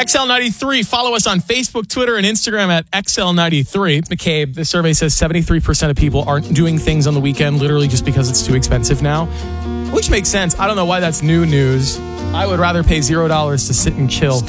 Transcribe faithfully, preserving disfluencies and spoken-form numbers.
X L ninety-three, follow us on Facebook, Twitter, and Instagram at X L ninety-three. McCabe, the survey says seventy-three percent of people aren't doing things on the weekend literally just because it's too expensive now, which makes sense. I don't know why that's new news. I would rather pay zero dollars to sit and chill